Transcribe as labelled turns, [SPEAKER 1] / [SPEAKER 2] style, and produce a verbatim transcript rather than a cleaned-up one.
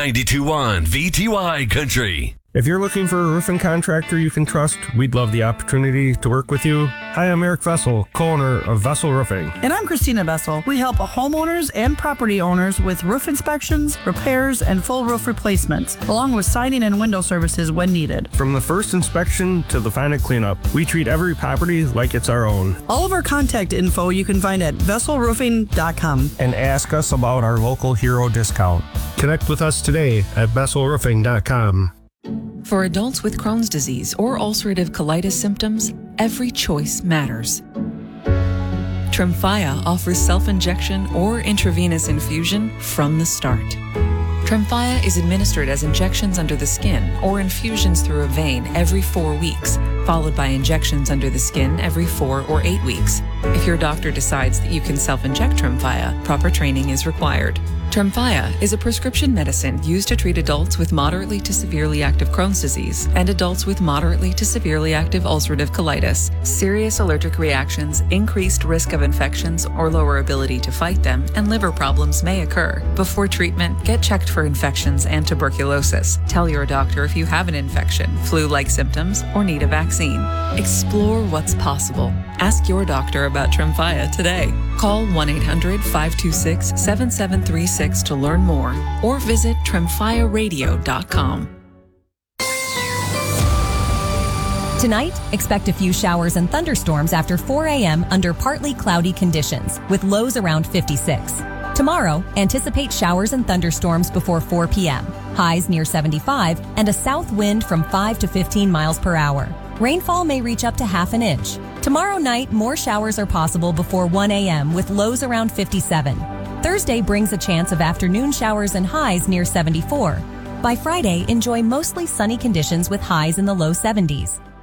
[SPEAKER 1] ninety-two point one V T Y Country.
[SPEAKER 2] If you're looking for a roofing contractor you can trust, we'd love the opportunity to work with you. Hi, I'm Eric Vessel, co-owner of Vessel Roofing.
[SPEAKER 3] And I'm Christina Vessel. We help homeowners and property owners with roof inspections, repairs, and full roof replacements, along with siding and window services when needed.
[SPEAKER 2] From the first inspection to the final cleanup, we treat every property like it's our own.
[SPEAKER 3] All of our contact info you can find at vessel roofing dot com.
[SPEAKER 2] And ask us about our local hero discount. Connect with us today at vessel roofing dot com.
[SPEAKER 4] For adults with Crohn's disease or ulcerative colitis symptoms, every choice matters. Tremfya offers self-injection or intravenous infusion from the start. Tremfya is administered as injections under the skin or infusions through a vein every four weeks, followed by injections under the skin every four or eight weeks. If your doctor decides that you can self-inject Tremfya, proper training is required. Tremfya is a prescription medicine used to treat adults with moderately to severely active Crohn's disease and adults with moderately to severely active ulcerative colitis. Serious allergic reactions, increased risk of infections or lower ability to fight them, and liver problems may occur. Before treatment, get checked for infections and tuberculosis. Tell your doctor if you have an infection, flu-like symptoms, or need a vaccine. Explore what's possible. Ask your doctor about Tremfya today. Call one eight hundred, five two six, seven seven three six to learn more or visit tremfya radio dot com.
[SPEAKER 5] Tonight, expect a few showers and thunderstorms after four a.m. under partly cloudy conditions with lows around fifty-six. Tomorrow, anticipate showers and thunderstorms before four p.m., highs near seventy-five, and a south wind from five to fifteen miles per hour. Rainfall may reach up to half an inch. Tomorrow night, more showers are possible before one a.m. with lows around fifty-seven. Thursday brings a chance of afternoon showers and highs near seventy-four. By Friday, enjoy mostly sunny conditions with highs in the low seventies.